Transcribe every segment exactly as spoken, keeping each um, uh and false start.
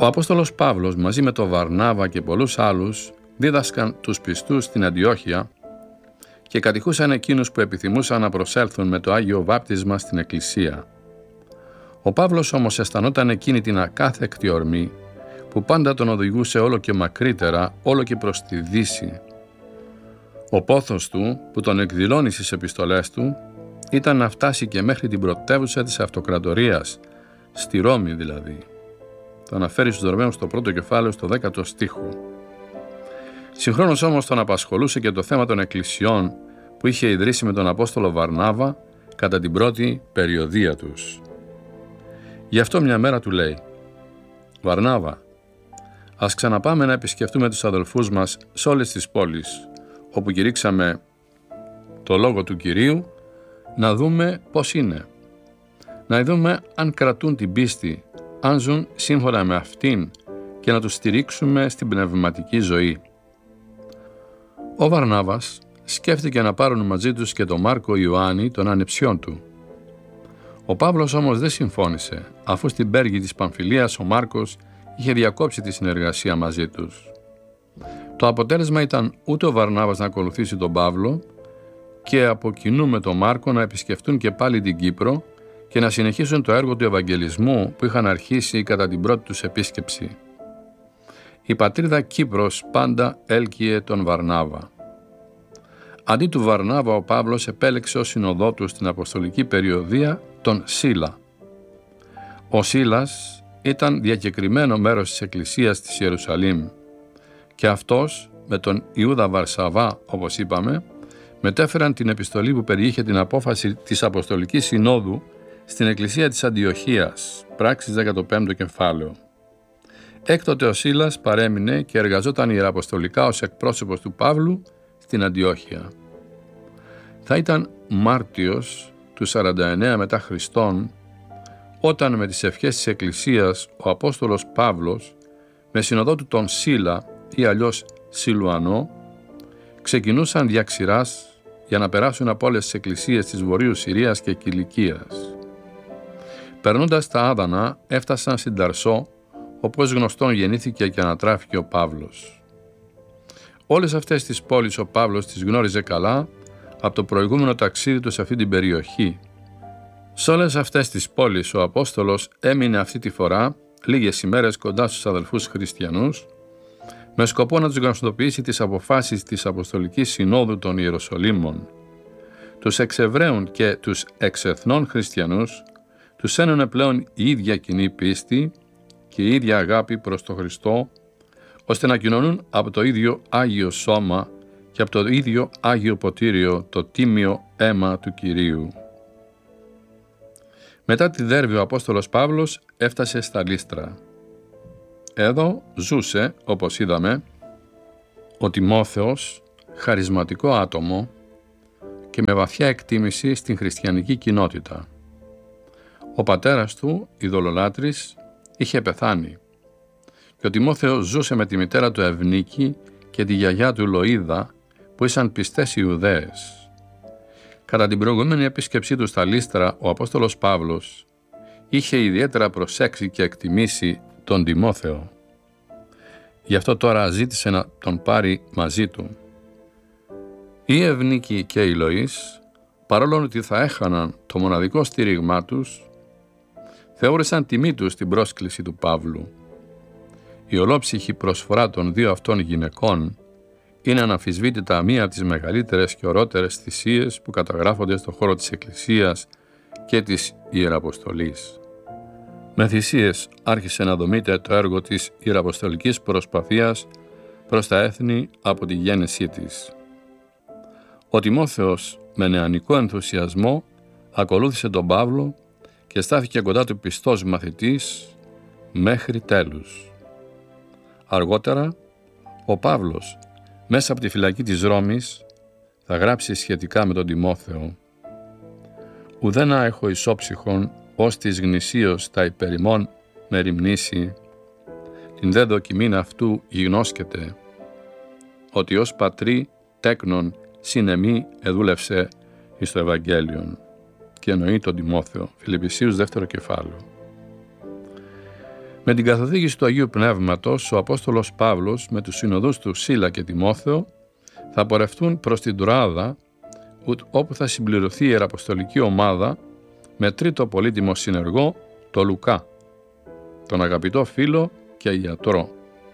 Ο Απόστολος Παύλος μαζί με τον Βαρνάβα και πολλούς άλλους δίδασκαν τους πιστούς στην Αντιόχεια και κατηχούσαν εκείνους που επιθυμούσαν να προσέλθουν με το Άγιο Βάπτισμα στην Εκκλησία. Ο Παύλος όμως αισθανόταν εκείνη την ακάθεκτη ορμή που πάντα τον οδηγούσε όλο και μακρύτερα, όλο και προς τη Δύση. Ο πόθος του, που τον εκδηλώνει στις επιστολές του, ήταν να φτάσει και μέχρι την πρωτεύουσα της Αυτοκρατορίας, στη Ρώμη δηλαδή. Το αναφέρει στους Ρωμαίους στο πρώτο κεφάλαιο, στο δέκατο στίχο. Συγχρόνως όμως τον απασχολούσε και το θέμα των εκκλησιών που είχε ιδρύσει με τον Απόστολο Βαρνάβα κατά την πρώτη περιοδεία τους. Γι' αυτό μια μέρα του λέει: «Βαρνάβα, ας ξαναπάμε να επισκεφτούμε τους αδελφούς μας σε όλες τις πόλεις όπου κηρύξαμε το λόγο του Κυρίου, να δούμε πώς είναι, να δούμε αν κρατούν την πίστη, αν ζουν σύμφωνα με αυτήν και να τους στηρίξουμε στην πνευματική ζωή». Ο Βαρνάβας σκέφτηκε να πάρουν μαζί τους και τον Μάρκο Ιωάννη, τον ανεψιόν του. Ο Παύλος όμως δεν συμφώνησε, αφού στην Πέργη της Παμφυλίας ο Μάρκος είχε διακόψει τη συνεργασία μαζί τους. Το αποτέλεσμα ήταν ούτε ο Βαρνάβας να ακολουθήσει τον Παύλο και από κοινού με τον Μάρκο να επισκεφτούν και πάλι την Κύπρο και να συνεχίσουν το έργο του Ευαγγελισμού που είχαν αρχίσει κατά την πρώτη τους επίσκεψη. Η πατρίδα Κύπρος πάντα έλκυε τον Βαρνάβα. Αντί του Βαρνάβα, ο Παύλος επέλεξε ως συνοδό του στην αποστολική περιοδεία τον Σίλα. Ο Σίλας ήταν διακεκριμένο μέρος της Εκκλησίας της Ιερουσαλήμ και αυτός με τον Ιούδα Βαρσαβά, όπως είπαμε, μετέφεραν την επιστολή που περιείχε την απόφαση της Αποστολικής Συνόδου στην Εκκλησία της Αντιοχίας, πράξεις δέκατο πέμπτο κεφάλαιο. Έκτοτε ο Σίλας παρέμεινε και εργαζόταν ιεραποστολικά ως εκπρόσωπος του Παύλου στην Αντιόχεια. Θα ήταν Μάρτιος του σαράντα εννέα μετά Χριστόν, όταν με τις ευχές της Εκκλησίας ο Απόστολος Παύλος με συνοδό του τον Σίλα ή αλλιώς Σιλουανό ξεκινούσαν διαξηράς για να περάσουν από όλες τις εκκλησίες της Βορείου Συρίας και Κιλικίας. Περνώντας τα Άδανα έφτασαν στην Ταρσό, όπου ως γνωστόν γεννήθηκε και ανατράφηκε ο Παύλος. Όλες αυτές τις πόλεις ο Παύλος τις γνώριζε καλά από το προηγούμενο ταξίδι του σε αυτή την περιοχή. Σε όλες αυτές τις πόλεις ο Απόστολος έμεινε αυτή τη φορά λίγες ημέρες κοντά στους αδελφούς χριστιανούς με σκοπό να τους γνωστοποιήσει τις αποφάσεις της Αποστολικής Συνόδου των Ιεροσολύμων. Τους εξεβραίων και τους εξεθνών χριστιανούς τους ένωνε πλέον η ίδια κοινή πίστη και η ίδια αγάπη προς τον Χριστό, ώστε να κοινωνούν από το ίδιο Άγιο Σώμα και από το ίδιο Άγιο Ποτήριο, το τίμιο αίμα του Κυρίου. Μετά τη Δέρβη ο Απόστολος Παύλος έφτασε στα Λύστρα. Εδώ ζούσε, όπως είδαμε, ο Τιμόθεος, χαρισματικό άτομο και με βαθιά εκτίμηση στην χριστιανική κοινότητα. Ο πατέρας του, ειδωλολάτρης, είχε πεθάνει και ο Τιμόθεος ζούσε με τη μητέρα του Ευνίκη και τη γιαγιά του Λοΐδα, που ήσαν πιστές Ιουδαίες. Κατά την προηγούμενη επίσκεψή του στα Λύστρα, ο Απόστολος Παύλος είχε ιδιαίτερα προσέξει και εκτιμήσει τον Τιμόθεο. Γι' αυτό τώρα ζήτησε να τον πάρει μαζί του. Η Ευνίκη και η Λοΐς, παρόλο ότι θα έχαναν το μοναδικό στήριγμά τους, θεώρησαν τιμή τους την πρόσκληση του Παύλου. Η ολόψυχη προσφορά των δύο αυτών γυναικών είναι αναμφισβήτητα μία από τις μεγαλύτερες και ορότερες θυσίες που καταγράφονται στον χώρο της Εκκλησίας και της Ιεραποστολής. Με θυσίες άρχισε να δομείται το έργο της Ιεραποστολικής προσπαθίας προς τα έθνη από τη γέννησή της. Ο Τιμόθεος με νεανικό ενθουσιασμό ακολούθησε τον Παύλο και στάθηκε κοντά του πιστός μαθητής μέχρι τέλους. Αργότερα, ο Παύλος μέσα από τη φυλακή της Ρώμης θα γράψει σχετικά με τον Τιμόθεο: «Ουδένα έχω ισόψυχον ως της γνησίως τα υπερημών με ρημνήσει, την δε δοκιμήν αυτού γιγνώσκεται, ότι ως πατρί τέκνον συνεμή εδούλευσε εις το Ευαγγέλιον». Και εννοεί τον Τιμόθεο, Φιλιππισίους δεύτερο κεφάλαιο. Με την καθοδήγηση του Αγίου Πνεύματος, ο Απόστολος Παύλος με τους συνοδούς του Σίλα και Τιμόθεο θα πορευτούν προς την Τροάδα, όπου θα συμπληρωθεί η ιεραποστολική ομάδα με τρίτο πολύτιμο συνεργό, το Λουκά, τον αγαπητό φίλο και γιατρό.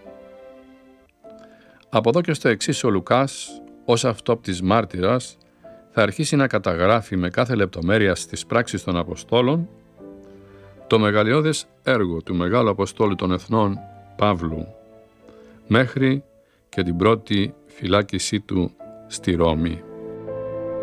Από εδώ και στο εξής ο Λουκάς, ως αυτόπτης μάρτυρας, θα αρχίσει να καταγράφει με κάθε λεπτομέρεια στις πράξεις των Αποστόλων το μεγαλειώδες έργο του Μεγάλου Αποστόλου των Εθνών Παύλου, μέχρι και την πρώτη φυλάκισή του στη Ρώμη.